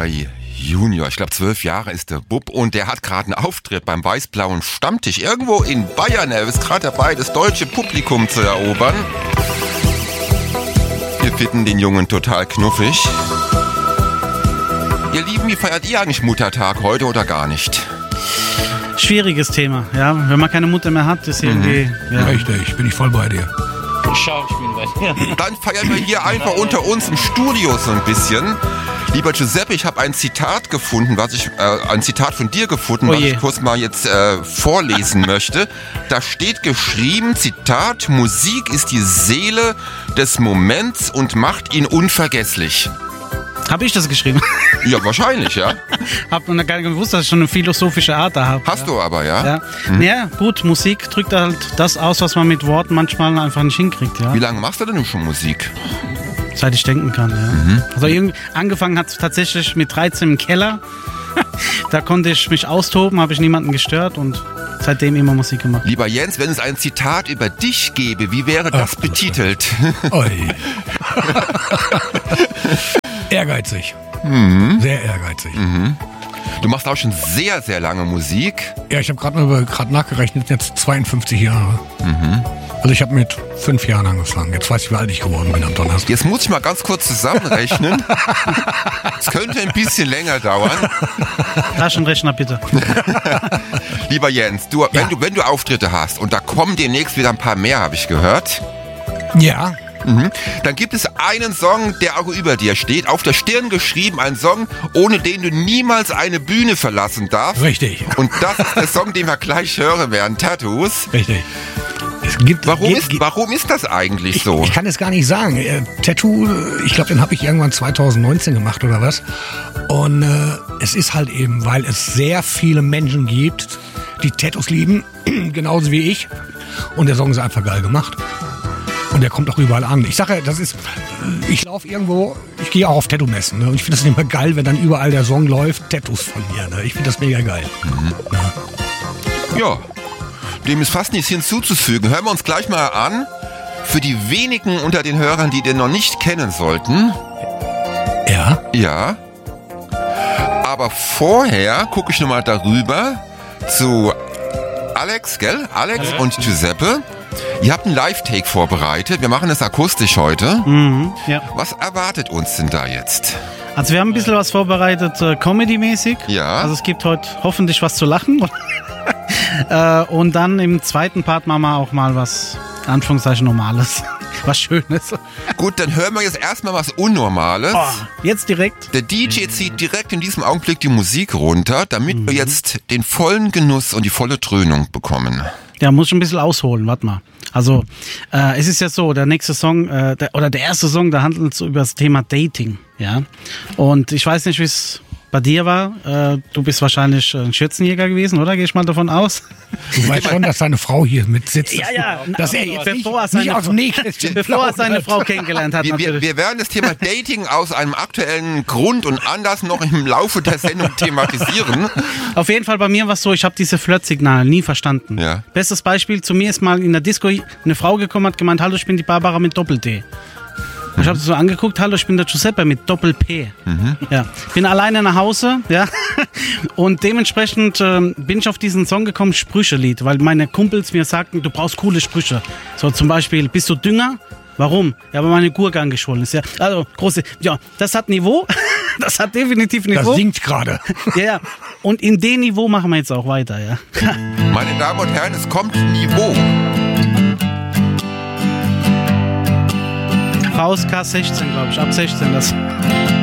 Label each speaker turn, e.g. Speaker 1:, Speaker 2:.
Speaker 1: Nikolai Junior. Ich glaube, 12 Jahre ist der Bub und der hat gerade einen Auftritt beim weiß-blauen Stammtisch irgendwo in Bayern. Er ist gerade dabei, das deutsche Publikum zu erobern. Wir finden den Jungen total knuffig. Ihr Lieben, wie feiert ihr eigentlich Muttertag heute oder gar nicht?
Speaker 2: Schwieriges Thema, ja. Wenn man keine Mutter mehr hat, ist irgendwie... Ja.
Speaker 3: Richtig, bin ich voll bei dir.
Speaker 1: Dann feiern wir hier einfach unter uns im Studio so ein bisschen. Lieber Giuseppe, ich habe ein Zitat gefunden, ein Zitat von dir gefunden, was ich kurz mal jetzt vorlesen möchte. Da steht geschrieben, Zitat, Musik ist die Seele des Moments und macht ihn unvergesslich.
Speaker 2: Habe ich das geschrieben?
Speaker 1: Ja, wahrscheinlich, ja.
Speaker 2: Hab noch gar nicht gewusst, dass ich schon eine philosophische Art da habe.
Speaker 1: Hast du aber, ja?
Speaker 2: Ja. Ja, gut, Musik drückt halt das aus, was man mit Worten manchmal einfach nicht hinkriegt, ja.
Speaker 1: Wie lange machst du denn schon Musik?
Speaker 2: Seit ich denken kann, ja. Also irgendwie angefangen hat es tatsächlich mit 13 im Keller. Da konnte ich mich austoben, habe ich niemanden gestört und seitdem immer Musik gemacht.
Speaker 1: Lieber Jens, wenn es ein Zitat über dich gäbe, wie wäre das betitelt?
Speaker 3: Oi. Ehrgeizig. Sehr ehrgeizig.
Speaker 1: Du machst auch schon sehr, sehr lange Musik.
Speaker 3: Ja, ich habe gerade nachgerechnet, jetzt 52 Jahre. Also ich habe mit 5 Jahren angefangen. Jetzt weiß ich, wie alt ich geworden bin am Donnerstag.
Speaker 1: Jetzt muss ich mal ganz kurz zusammenrechnen. Es könnte ein bisschen länger dauern.
Speaker 2: Taschenrechner bitte.
Speaker 1: Lieber Jens, wenn du Auftritte hast und da kommen demnächst wieder ein paar mehr, habe ich gehört.
Speaker 3: Ja.
Speaker 1: Dann gibt es einen Song, der auch über dir steht, auf der Stirn geschrieben, ein Song, ohne den du niemals eine Bühne verlassen darfst.
Speaker 3: Richtig.
Speaker 1: Und das ist der Song, den wir gleich hören werden, Tattoos.
Speaker 3: Richtig.
Speaker 1: Warum ist das eigentlich so?
Speaker 3: Ich kann es gar nicht sagen. Tattoo, ich glaube, den habe ich irgendwann 2019 gemacht oder was. Und es ist halt eben, weil es sehr viele Menschen gibt, die Tattoos lieben, genauso wie ich. Und der Song ist einfach geil gemacht. Und der kommt auch überall an. Ich sage, ich laufe irgendwo, ich gehe auch auf Tattoo-Messen. Ne? Und ich finde das immer geil, wenn dann überall der Song läuft, Tattoos von mir. Ne? Ich finde das mega geil.
Speaker 1: Ja, dem ist fast nichts hinzuzufügen. Hören wir uns gleich mal an. Für die wenigen unter den Hörern, die den noch nicht kennen sollten.
Speaker 3: Ja?
Speaker 1: Ja. Aber vorher gucke ich nochmal darüber zu Alex, gell? Alex und Giuseppe. Ihr habt einen Live-Take vorbereitet. Wir machen das akustisch heute.
Speaker 2: Ja.
Speaker 1: Was erwartet uns denn da jetzt?
Speaker 2: Also wir haben ein bisschen was vorbereitet, Comedy-mäßig.
Speaker 1: Ja.
Speaker 2: Also es gibt heute hoffentlich was zu lachen. Und dann im zweiten Part machen wir auch mal was, in Anführungszeichen, Normales. Was Schönes.
Speaker 1: Gut, dann hören wir jetzt erstmal was Unnormales.
Speaker 2: Oh, jetzt direkt?
Speaker 1: Der DJ zieht direkt in diesem Augenblick die Musik runter, damit wir jetzt den vollen Genuss und die volle Dröhnung bekommen.
Speaker 2: Ja, muss ich ein bisschen ausholen, warte mal. Also, es ist ja so, der nächste Song, der erste Song, da handelt es über das Thema Dating, ja. Und ich weiß nicht, wie es bei dir war. Du bist wahrscheinlich ein Schürzenjäger gewesen, oder? Gehe ich mal davon aus.
Speaker 3: Du weißt schon, dass deine Frau hier mit sitzt.
Speaker 2: Ja.
Speaker 3: Dass er jetzt
Speaker 2: bevor er seine Frau kennengelernt hat.
Speaker 1: Wir werden das Thema Dating aus einem aktuellen Grund und Anlass noch im Laufe der Sendung thematisieren.
Speaker 2: Auf jeden Fall bei mir war es so, ich habe diese Flirtsignale nie verstanden.
Speaker 1: Ja.
Speaker 2: Bestes Beispiel, zu mir ist mal in der Disco eine Frau gekommen, hat gemeint, hallo, ich bin die Barbara mit Doppel-D. Ich habe sie so angeguckt, hallo, ich bin der Giuseppe mit Doppel-P. Ja, bin alleine nach Hause, ja, und dementsprechend bin ich auf diesen Song gekommen, Sprüchelied, weil meine Kumpels mir sagten, du brauchst coole Sprüche. So zum Beispiel, bist du Dünger? Warum? Ja, weil meine Gurke angeschwollen ist. Ja, also große, ja, das hat Niveau, das hat definitiv Niveau.
Speaker 3: Das singt gerade.
Speaker 2: Ja, und in dem Niveau machen wir jetzt auch weiter, ja.
Speaker 1: Meine Damen und Herren, es kommt Niveau.
Speaker 2: VSK 16, glaube ich, ab 16 das.